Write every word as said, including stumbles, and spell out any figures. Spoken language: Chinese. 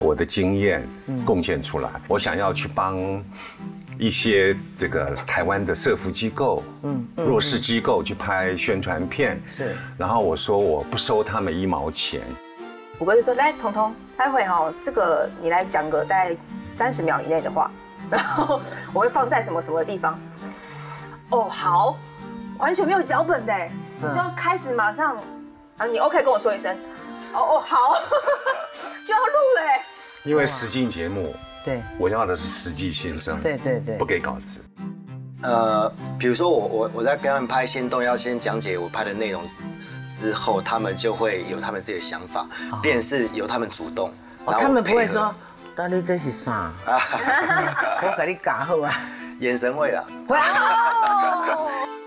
我的经验贡献出来。我想要去帮一些这个台湾的社福机构、嗯，弱势机构去拍宣传片， 是。 然后我说我不收他们一毛钱。 五哥就说：“来，彤彤，待会哈，这个你来讲个大概三十秒以内的话，然后我会放在什么什么地方。”哦，好，完全没有脚本的，你就要开始马上，啊，你 OK 跟我说一声，哦哦好，就要录嘞。 因为实境节目， 对， 我要的是实际心声， 对对对， 不给稿子。 呃，比如说我我我在跟他们拍限动，要先讲解我拍的内容之后，他们就会有他们自己的想法，便是由他们主动。 哦，他们不会说，那你这是啥？我给你搞好啊。 眼神会啦。 哇！